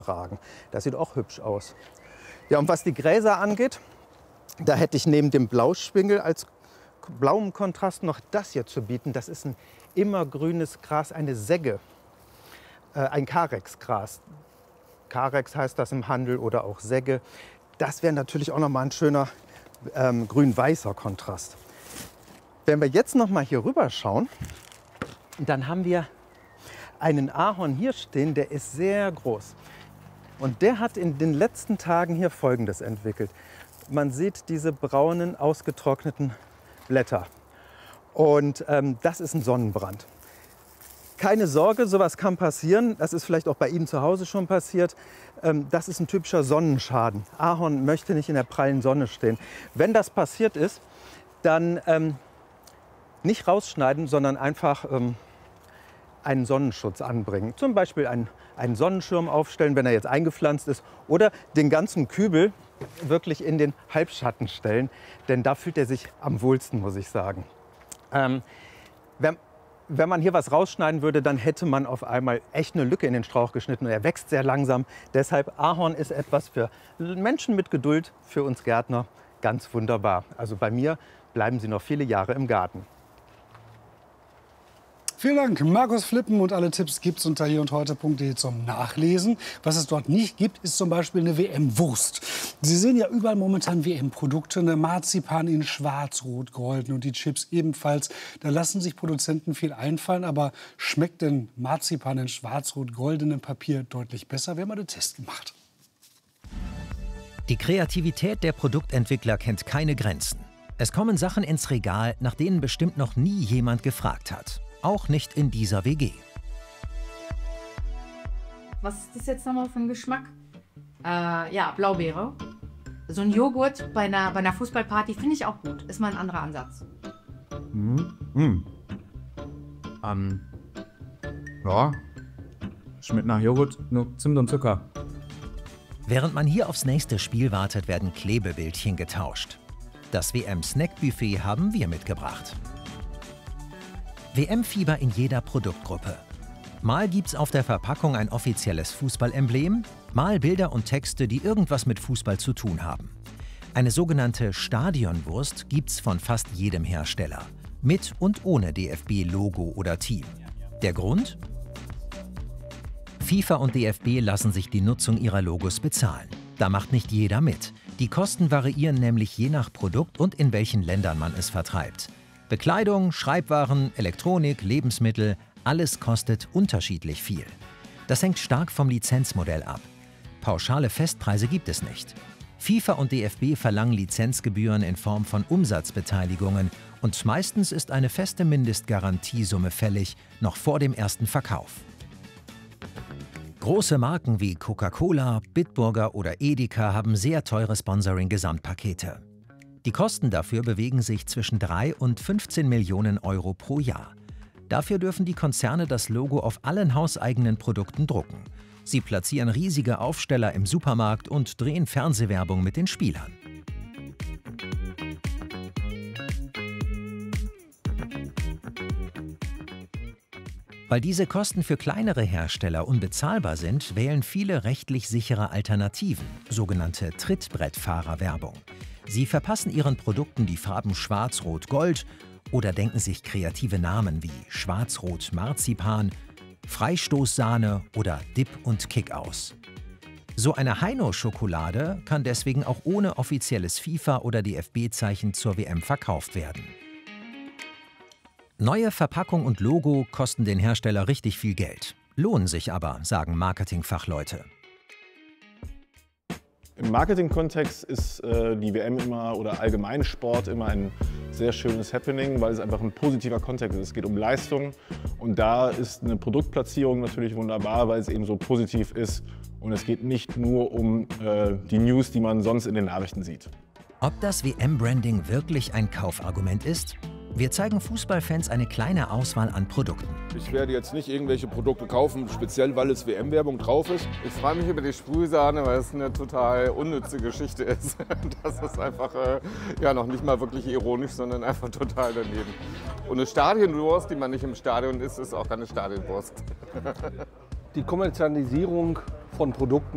tragen. Das sieht auch hübsch aus. Ja, und was die Gräser angeht, da hätte ich neben dem Blauschwingel als blauem Kontrast noch das hier zu bieten. Das ist ein immergrünes Gras, eine Segge, ein Karexgras. Karex heißt das im Handel oder auch Segge. Das wäre natürlich auch noch mal ein schöner grün-weißer Kontrast. Wenn wir jetzt noch mal hier rüber schauen, dann haben wir einen Ahorn hier stehen, der ist sehr groß. Und der hat in den letzten Tagen hier Folgendes entwickelt. Man sieht diese braunen, ausgetrockneten Blätter. Und das ist ein Sonnenbrand. Keine Sorge, sowas kann passieren. Das ist vielleicht auch bei Ihnen zu Hause schon passiert. Das ist ein typischer Sonnenschaden. Ahorn möchte nicht in der prallen Sonne stehen. Wenn das passiert ist, dann nicht rausschneiden, sondern einfach einen Sonnenschutz anbringen. Zum Beispiel einen Sonnenschirm aufstellen, wenn er jetzt eingepflanzt ist. Oder den ganzen Kübel wirklich in den Halbschatten stellen. Denn da fühlt er sich am wohlsten, muss ich sagen. Wenn man hier was rausschneiden würde, dann hätte man auf einmal echt eine Lücke in den Strauch geschnitten. Und er wächst sehr langsam. Deshalb Ahorn ist etwas für Menschen mit Geduld, für uns Gärtner ganz wunderbar. Also bei mir bleiben sie noch viele Jahre im Garten. Vielen Dank, Markus Flippen, und alle Tipps gibt es unter hierundheute.de zum Nachlesen. Was es dort nicht gibt, ist zum Beispiel eine WM-Wurst. Sie sehen ja überall momentan WM-Produkte, eine Marzipan in schwarz, rot, golden und die Chips ebenfalls. Da lassen sich Produzenten viel einfallen, aber schmeckt denn Marzipan in schwarz, rot, goldenem Papier deutlich besser? Wir haben mal den Test gemacht. Die Kreativität der Produktentwickler kennt keine Grenzen. Es kommen Sachen ins Regal, nach denen bestimmt noch nie jemand gefragt hat. Auch nicht in dieser WG. Was ist das jetzt nochmal für ein Geschmack? Ja, Blaubeere. So ein Joghurt bei einer Fußballparty finde ich auch gut. Ist mal ein anderer Ansatz. Ja, schmeckt nach Joghurt, nur Zimt und Zucker. Während man hier aufs nächste Spiel wartet, werden Klebebildchen getauscht. Das WM-Snack-Buffet haben wir mitgebracht. WM-Fieber in jeder Produktgruppe. Mal gibt's auf der Verpackung ein offizielles Fußballemblem, mal Bilder und Texte, die irgendwas mit Fußball zu tun haben. Eine sogenannte Stadionwurst gibt's von fast jedem Hersteller. Mit und ohne DFB-Logo oder Team. Der Grund? FIFA und DFB lassen sich die Nutzung ihrer Logos bezahlen. Da macht nicht jeder mit. Die Kosten variieren nämlich je nach Produkt und in welchen Ländern man es vertreibt. Bekleidung, Schreibwaren, Elektronik, Lebensmittel, alles kostet unterschiedlich viel. Das hängt stark vom Lizenzmodell ab. Pauschale Festpreise gibt es nicht. FIFA und DFB verlangen Lizenzgebühren in Form von Umsatzbeteiligungen und meistens ist eine feste Mindestgarantiesumme fällig, noch vor dem ersten Verkauf. Große Marken wie Coca-Cola, Bitburger oder Edeka haben sehr teure Sponsoring-Gesamtpakete. Die Kosten dafür bewegen sich zwischen 3 und 15 Millionen Euro pro Jahr. Dafür dürfen die Konzerne das Logo auf allen hauseigenen Produkten drucken. Sie platzieren riesige Aufsteller im Supermarkt und drehen Fernsehwerbung mit den Spielern. Weil diese Kosten für kleinere Hersteller unbezahlbar sind, wählen viele rechtlich sichere Alternativen, sogenannte Trittbrettfahrerwerbung. Sie verpassen ihren Produkten die Farben Schwarz, Rot, Gold oder denken sich kreative Namen wie Schwarz-Rot Marzipan, Freistoßsahne oder Dip und Kick aus. So eine Heino-Schokolade kann deswegen auch ohne offizielles FIFA- oder DFB-Zeichen zur WM verkauft werden. Neue Verpackung und Logo kosten den Hersteller richtig viel Geld, lohnen sich aber, sagen Marketingfachleute. Im Marketing-Kontext ist die WM immer oder allgemein Sport immer ein sehr schönes Happening, weil es einfach ein positiver Kontext ist. Es geht um Leistung und da ist eine Produktplatzierung natürlich wunderbar, weil es eben so positiv ist und es geht nicht nur um die News, die man sonst in den Nachrichten sieht. Ob das WM-Branding wirklich ein Kaufargument ist? Wir zeigen Fußballfans eine kleine Auswahl an Produkten. Ich werde jetzt nicht irgendwelche Produkte kaufen, speziell weil es WM-Werbung drauf ist. Ich freue mich über die Sprühsahne, weil es eine total unnütze Geschichte ist. Das ist einfach ja, noch nicht mal wirklich ironisch, sondern einfach total daneben. Und eine Stadionwurst, die man nicht im Stadion isst, ist auch keine Stadionwurst. Die Kommerzialisierung von Produkten